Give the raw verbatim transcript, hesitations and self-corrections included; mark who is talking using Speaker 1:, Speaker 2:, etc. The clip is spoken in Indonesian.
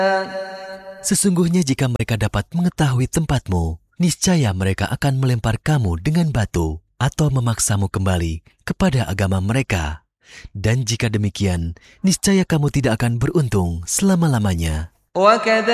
Speaker 1: Sesungguhnya jika mereka dapat mengetahui tempatmu, niscaya mereka akan melempar kamu dengan batu atau memaksamu kembali kepada agama mereka. Dan jika demikian, niscaya kamu tidak akan beruntung selama-lamanya.